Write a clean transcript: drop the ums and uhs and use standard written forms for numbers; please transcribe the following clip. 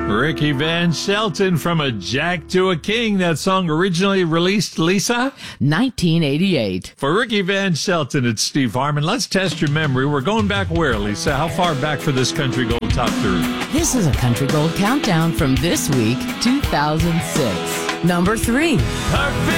Ricky Van Shelton from A Jack to a King. That song originally released, Lisa? 1988. For Ricky Van Shelton, it's Steve Harmon. Let's test your memory. We're going back where, Lisa? How far back for this Country Gold Top 30? This is a Country Gold countdown from this week, 2006. Number 3. Perfect.